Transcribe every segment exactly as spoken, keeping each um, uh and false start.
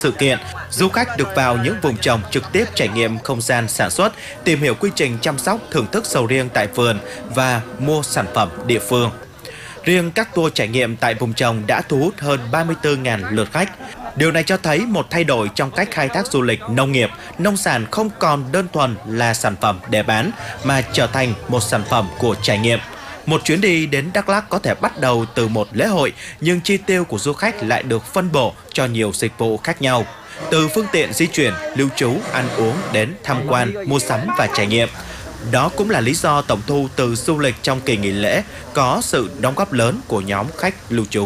Sự kiện, du khách được vào những vùng trồng trực tiếp trải nghiệm không gian sản xuất, tìm hiểu quy trình chăm sóc, thưởng thức sầu riêng tại vườn và mua sản phẩm địa phương. Riêng các tour trải nghiệm tại vùng trồng đã thu hút hơn ba mươi tư nghìn lượt khách. Điều này cho thấy một thay đổi trong cách khai thác du lịch nông nghiệp. Nông sản không còn đơn thuần là sản phẩm để bán, mà trở thành một sản phẩm của trải nghiệm. Một chuyến đi đến Đắk Lắk có thể bắt đầu từ một lễ hội, nhưng chi tiêu của du khách lại được phân bổ cho nhiều dịch vụ khác nhau. Từ phương tiện di chuyển, lưu trú, ăn uống đến tham quan, mua sắm và trải nghiệm. Đó cũng là lý do tổng thu từ du lịch trong kỳ nghỉ lễ có sự đóng góp lớn của nhóm khách lưu trú.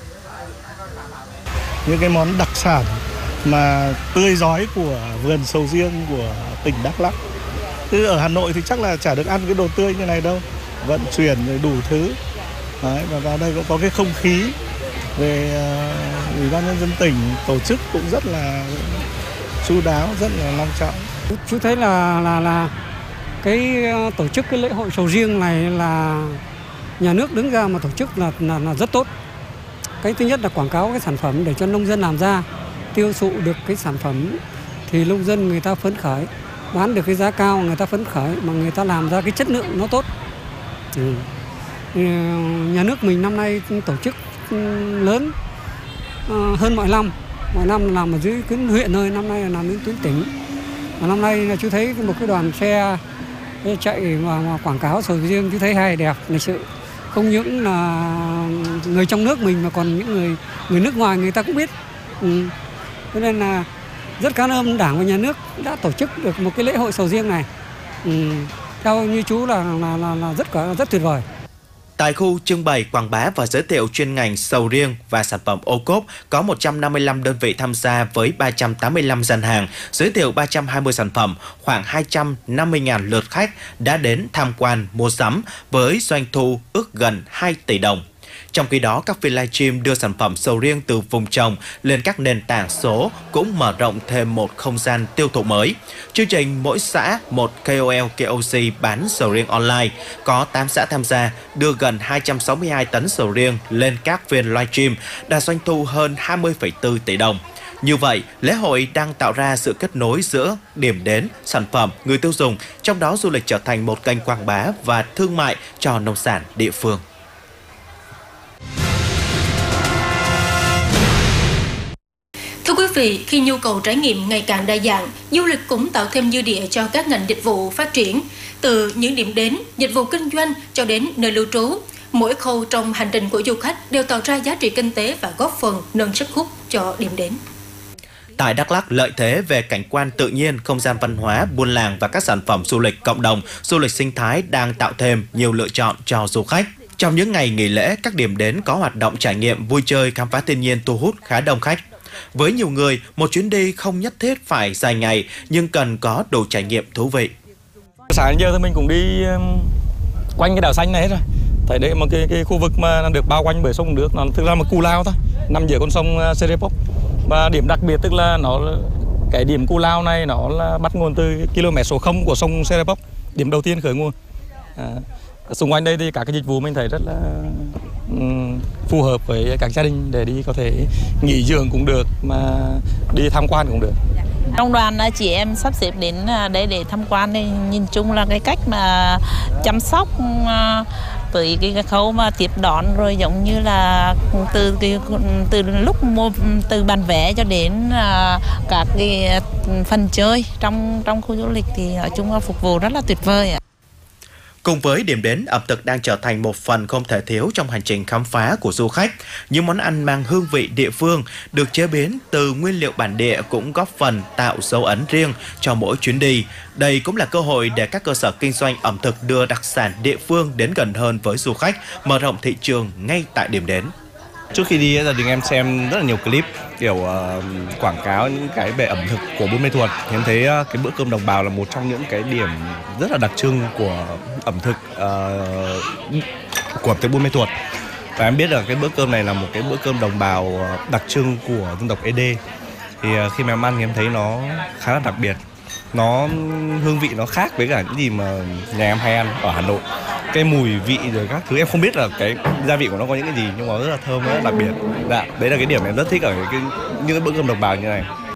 Những cái món đặc sản mà tươi rói của vườn sầu riêng của tỉnh Đắk Lắk. Chứ ở Hà Nội thì chắc là chả được ăn cái đồ tươi như này đâu. Vận chuyển rồi đủ thứ. Đấy, và vào đây cũng có cái không khí về uh, Ủy ban nhân dân tỉnh tổ chức cũng rất là chu đáo, rất là long trọng. Chú thấy là là là cái tổ chức cái lễ hội sầu riêng này là nhà nước đứng ra mà tổ chức là là, là rất tốt. Cái thứ nhất là quảng cáo cái sản phẩm để cho nông dân làm ra, tiêu thụ được cái sản phẩm thì nông dân người ta phấn khởi, bán được cái giá cao người ta phấn khởi, mà người ta làm ra cái chất lượng nó tốt. Ừ. Nhà nước mình năm nay tổ chức lớn hơn mọi năm, mọi năm làm ở dưới cái huyện thôi, năm nay là làm đến tuyến tỉnh. Và năm nay là chú thấy một cái đoàn xe chạy mà, mà quảng cáo sầu riêng, chú thấy hay đẹp, lịch sự. Không những là người trong nước mình mà còn những người người nước ngoài người ta cũng biết. Ừ. Cho nên là rất cảm ơn Đảng và Nhà nước đã tổ chức được một cái lễ hội sầu riêng này. Ừ. Theo như chú là là là, là rất rất tuyệt vời. Tại khu trưng bày quảng bá và giới thiệu chuyên ngành sầu riêng và sản phẩm ô cốp có một trăm năm mươi lăm đơn vị tham gia với ba trăm tám mươi lăm gian hàng, giới thiệu ba trăm hai mươi sản phẩm, khoảng hai trăm năm mươi nghìn lượt khách đã đến tham quan mua sắm với doanh thu ước gần hai tỷ đồng. Trong khi đó, các phiên livestream đưa sản phẩm sầu riêng từ vùng trồng lên các nền tảng số cũng mở rộng thêm một không gian tiêu thụ mới. Chương trình mỗi xã một K O L K O C bán sầu riêng online, có tám xã tham gia, đưa gần hai trăm sáu mươi hai tấn sầu riêng lên các phiên livestream, đạt doanh thu hơn hai mươi phẩy bốn tỷ đồng. Như vậy, lễ hội đang tạo ra sự kết nối giữa điểm đến, sản phẩm, người tiêu dùng, trong đó du lịch trở thành một kênh quảng bá và thương mại cho nông sản địa phương. Thưa quý vị, khi nhu cầu trải nghiệm ngày càng đa dạng, du lịch cũng tạo thêm dư địa cho các ngành dịch vụ phát triển. Từ những điểm đến, dịch vụ kinh doanh cho đến nơi lưu trú, mỗi khâu trong hành trình của du khách đều tạo ra giá trị kinh tế và góp phần nâng sức hút cho điểm đến. Tại Đắk Lắk, lợi thế về cảnh quan tự nhiên, không gian văn hóa, buôn làng và các sản phẩm du lịch cộng đồng, du lịch sinh thái đang tạo thêm nhiều lựa chọn cho du khách. Trong những ngày nghỉ lễ, các điểm đến có hoạt động trải nghiệm, vui chơi, khám phá thiên nhiên thu hút khá đông khách. Với nhiều người, một chuyến đi không nhất thiết phải dài ngày, nhưng cần có đủ trải nghiệm thú vị. Sáng giờ thì mình cũng đi quanh cái đảo xanh này hết rồi. Thấy đấy một cái, cái khu vực mà được bao quanh bởi sông nước, nó thực ra một Cù Lao thôi, nằm giữa con sông Serepok. Và điểm đặc biệt tức là nó cái điểm Cù Lao này nó là bắt nguồn từ km số không của sông Serepok, điểm đầu tiên khởi nguồn. À, xung quanh đây thì các cái dịch vụ mình thấy rất là um, phù hợp với các gia đình để đi có thể nghỉ dưỡng cũng được, mà đi tham quan cũng được. Trong đoàn chị em sắp xếp đến đây để tham quan, thì nhìn chung là cái cách mà chăm sóc với cái khâu mà tiếp đón, rồi giống như là từ cái từ lúc mua từ bán vé cho đến các cái phần chơi trong trong khu du lịch thì nói chung là phục vụ rất là tuyệt vời ạ. Cùng với điểm đến, ẩm thực đang trở thành một phần không thể thiếu trong hành trình khám phá của du khách. Những món ăn mang hương vị địa phương, được chế biến từ nguyên liệu bản địa cũng góp phần tạo dấu ấn riêng cho mỗi chuyến đi. Đây cũng là cơ hội để các cơ sở kinh doanh ẩm thực đưa đặc sản địa phương đến gần hơn với du khách, mở rộng thị trường ngay tại điểm đến. Trước khi đi, gia đình em xem rất là nhiều clip kiểu uh, quảng cáo những cái về ẩm thực của Buôn Mê Thuột. Em thấy uh, cái bữa cơm đồng bào là một trong những cái điểm rất là đặc trưng của ẩm thực uh, của ẩm thực Buôn Mê Thuột. Và em biết là cái bữa cơm này là một cái bữa cơm đồng bào đặc trưng của dân tộc Ê Đê. Thì uh, khi mà em ăn thì em thấy nó khá là đặc biệt. Nó hương vị nó khác với cả những gì mà nhà em hay ăn ở Hà Nội. cái mùi vị rồi các thứ em không biết là cái gia vị của nó có những cái gì, nhưng mà rất là thơm, rất là đặc biệt. Dạ, đấy là cái điểm em rất thích ở cái những cái bữa cơm độc bào như này.